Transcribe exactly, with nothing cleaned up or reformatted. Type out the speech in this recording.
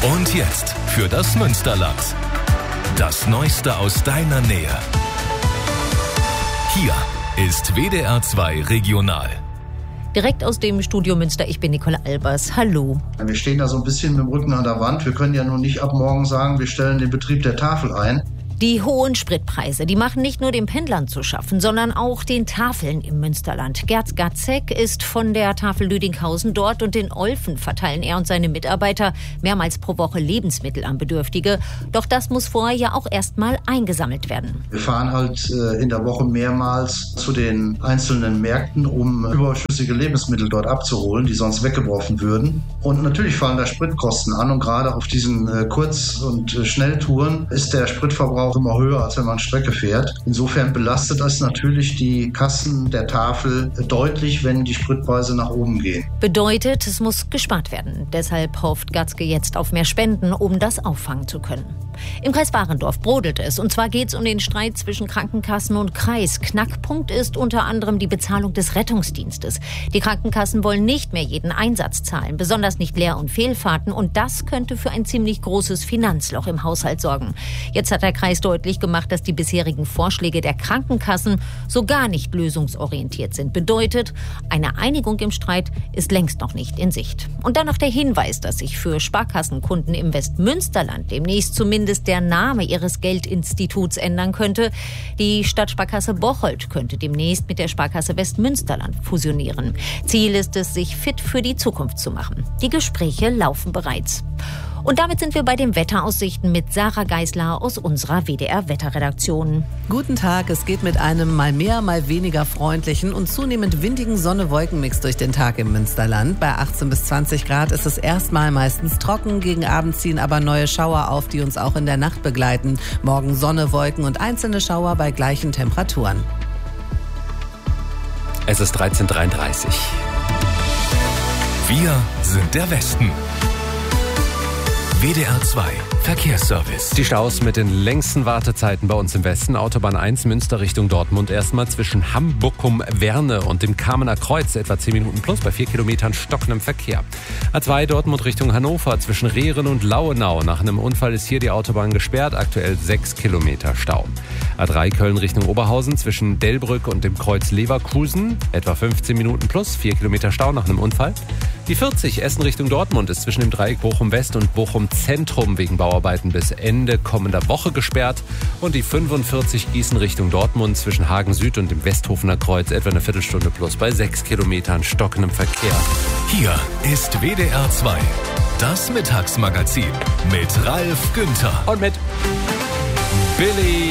Und jetzt für das Münsterland. Das Neueste aus deiner Nähe. Hier ist W D R zwei Regional. Direkt aus dem Studio Münster, ich bin Nicole Albers. Hallo. Wir stehen da so ein bisschen mit dem Rücken an der Wand. Wir können ja nun nicht ab morgen sagen, wir stellen den Betrieb der Tafel ein. Die hohen Spritpreise, die machen nicht nur den Pendlern zu schaffen, sondern auch den Tafeln im Münsterland. Gerd Gatzek ist von der Tafel Lüdinghausen dort und in Olfen verteilen er und seine Mitarbeiter mehrmals pro Woche Lebensmittel an Bedürftige. Doch das muss vorher ja auch erstmal eingesammelt werden. Wir fahren halt äh, in der Woche mehrmals zu den einzelnen Märkten, um überschüssige Lebensmittel dort abzuholen, die sonst weggeworfen würden. Und natürlich fallen da Spritkosten an und gerade auf diesen äh, Kurz- und äh, Schnelltouren ist der Spritverbrauch auch immer höher, als wenn man Strecke fährt. Insofern belastet das natürlich die Kassen der Tafel deutlich, wenn die Spritpreise nach oben gehen. Bedeutet, es muss gespart werden. Deshalb hofft Gatzke jetzt auf mehr Spenden, um das auffangen zu können. Im Kreis Warendorf brodelt es. Und zwar geht es um den Streit zwischen Krankenkassen und Kreis. Knackpunkt ist unter anderem die Bezahlung des Rettungsdienstes. Die Krankenkassen wollen nicht mehr jeden Einsatz zahlen, besonders nicht Leer- und Fehlfahrten. Und das könnte für ein ziemlich großes Finanzloch im Haushalt sorgen. Jetzt hat der Kreis deutlich gemacht, dass die bisherigen Vorschläge der Krankenkassen so gar nicht lösungsorientiert sind. Bedeutet, eine Einigung im Streit ist längst noch nicht in Sicht. Und dann noch der Hinweis, dass sich für Sparkassenkunden im Westmünsterland demnächst zumindest der Name ihres Geldinstituts ändern könnte. Die Stadtsparkasse Bocholt könnte demnächst mit der Sparkasse Westmünsterland fusionieren. Ziel ist es, sich fit für die Zukunft zu machen. Die Gespräche laufen bereits. Und damit sind wir bei den Wetteraussichten mit Sarah Geisler aus unserer W D R-Wetterredaktion. Guten Tag, es geht mit einem mal mehr, mal weniger freundlichen und zunehmend windigen Sonne-Wolken-Mix durch den Tag im Münsterland. Bei achtzehn bis zwanzig Grad ist es erstmal meistens trocken, gegen Abend ziehen aber neue Schauer auf, die uns auch in der Nacht begleiten. Morgen Sonne, Wolken und einzelne Schauer bei gleichen Temperaturen. Es ist dreizehn Uhr dreiunddreißig. Wir sind der Westen. W D R zwei Verkehrsservice. Die Staus mit den längsten Wartezeiten bei uns im Westen. Autobahn eins Münster Richtung Dortmund erstmal zwischen Hambuckum-Werne und dem Kamener Kreuz etwa zehn Minuten plus bei vier Kilometern stockendem Verkehr. A zwei Dortmund Richtung Hannover zwischen Rehren und Lauenau. Nach einem Unfall ist hier die Autobahn gesperrt, aktuell sechs Kilometer Stau. A drei Köln Richtung Oberhausen zwischen Delbrück und dem Kreuz Leverkusen etwa fünfzehn Minuten plus vier Kilometer Stau nach einem Unfall. Die vierzig Essen Richtung Dortmund ist zwischen dem Dreieck Bochum West und Bochum Zentrum wegen Bauarbeiten bis Ende kommender Woche gesperrt. Und die fünfundvierzig Gießen Richtung Dortmund zwischen Hagen Süd und dem Westhofener Kreuz etwa eine Viertelstunde plus bei sechs Kilometern stockendem Verkehr. Hier ist W D R zwei, das Mittagsmagazin mit Ralf Günther Und mit Billy